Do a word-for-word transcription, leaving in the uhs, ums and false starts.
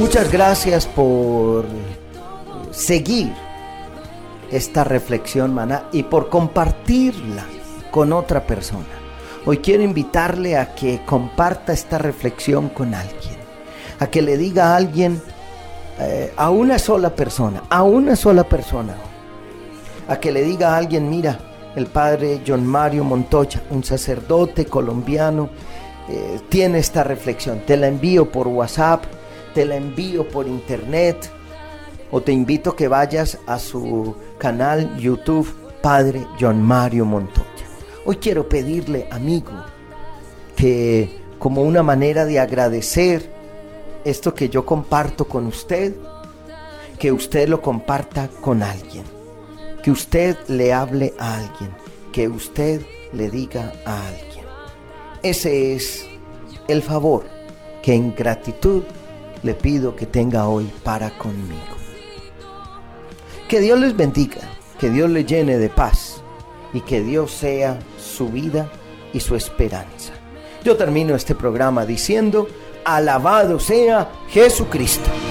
Muchas gracias por seguir esta reflexión, maná, y por compartirla con otra persona. Hoy quiero invitarle a que comparta esta reflexión con alguien, a que le diga a alguien, eh, a una sola persona, a una sola persona, a que le diga a alguien: mira, el padre John Mario Montoya, un sacerdote colombiano, eh, tiene esta reflexión. Te la envío por WhatsApp, te la envío por internet, o te invito a que vayas a su canal YouTube, Padre John Mario Montoya. Hoy quiero pedirle, amigo, que como una manera de agradecer esto que yo comparto con usted, que usted lo comparta con alguien, que usted le hable a alguien, que usted le diga a alguien. Ese es el favor que en gratitud le pido que tenga hoy para conmigo. Que Dios les bendiga, que Dios les llene de paz y que Dios sea su vida y su esperanza. Yo termino este programa diciendo: alabado sea Jesucristo.